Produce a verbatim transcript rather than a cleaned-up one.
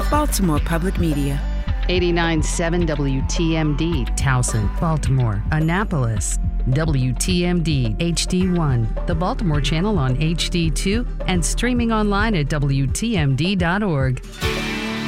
Baltimore Public Media. eighty-nine point seven W T M D. Towson, Baltimore, Annapolis. W T M D H D one, the Baltimore channel on H D two, and streaming online at W T M D dot org.